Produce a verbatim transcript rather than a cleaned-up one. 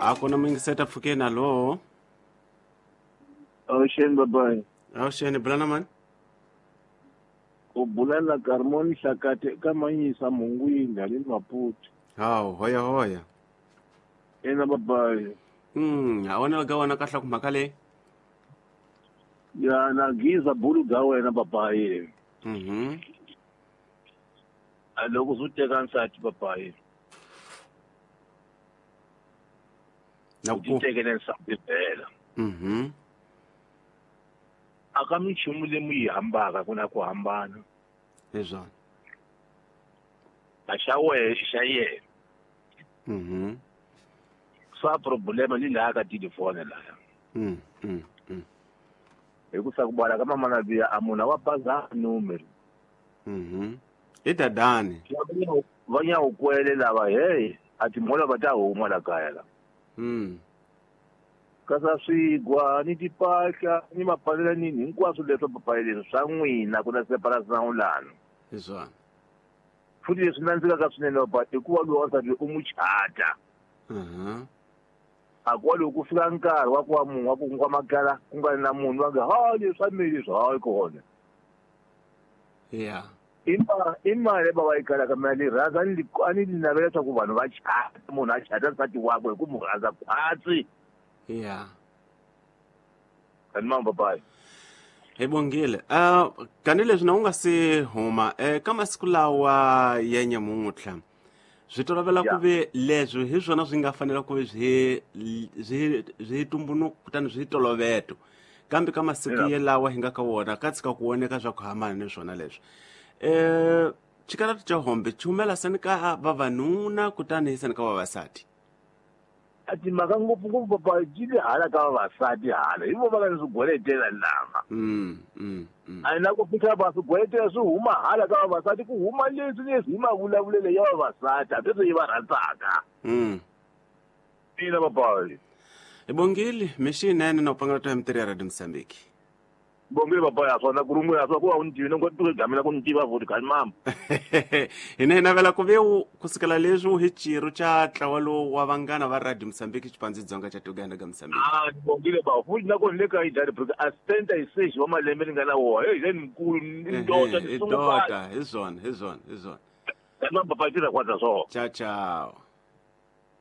Ako na mingiseta Phokeng alo. Awusheni babayi. Awusheni bula man. U bulala Carmon Shakate kamanyisa Mungwini ali Maputo. Hawu hoya hoya. Ena babayi. Hmm, awona ga wana kahla kumhaka le. Ya nagiza bulu ga wena babayi. Mhm. Aloko uzuteka nsathi babayi. Ukuteke nsathi phela. Mhm. Akamichumu lemuyihambaka kuna ku hambana. Ezona. Ashawe shaye. Mhm. Sa problema lila ka telefone la. Mhm. Mhm. Ekusakubala kama manabia amuna wapaza numero. Mhm. Idadane. Vanya ukwele lava hey ati mola bata huma la kaya la. Mhm. Kasa swigwa ni tipahla ni mapalela nini hinkwaswo leswo papayeleni swa n'wina ku na separation lano. Ezona. Futhi leswi nandzikaka swinene papa i ku va loyi wansati u n'wi chata. Mhm. A ku va loko ku fika nkarhi wa ku va munhu wa ku wa makala ku nga na munhu va nge ha leswi a mi leswi hayi kona. Yeah. Ima imali baba yi kalaka mali rhandza ni a ni navela leswaku vanhu va chata munhu a chata nsati wakwe hi ku mu rhandza khwatsi. Yeah. Kanima babayi. Ebongile. Ah, kani leswi na unga se huma eh kama siku lawa ya nyamutlha. Swi tolovela ku ve leswi hi swona swi nga fanela ku ve swi swi swi tumbunu kutani swi toloveto. Kambe kama siku yelawa hi nga ka wona ka tsika ku woneka swa ku hambana ni swona leswi. Eh chikarati cha hombe chumela sani ka vavanuna kutani hisani ka vavasati. Ati maka ngopfungopfu papa jili hala ka vavasati hala hi vo va nga ni swigweletela lama. Mm, mm, mm. A na ku fika va swigweletela swi huma hala ka vavasati ku huma leswi leswi hi mavulavulelo ya vavasati a leswi yi va rhandzaka. Mm. Ina papa. Ebongile mishinene na upangela to emtiri ya Radio Msambiki. Bongile papa ya swona ku rumula swa ku wa untivi ngo tuke gamela ku ntiva vodi kan mama. Hina hina vela ku ve kusukela leswi hi chiro cha tlawalo wa vangana va Radio Msambiki xipanzi dzonga cha Tuganda ga Msambiki. Ah bongile ba futhi na ko le ka idari because assistant iseshi wa malembe ngana wo hey then mkulu ndota Idota, his one, his one, his one. Kan mama papa tira kwata so. Ciao ciao.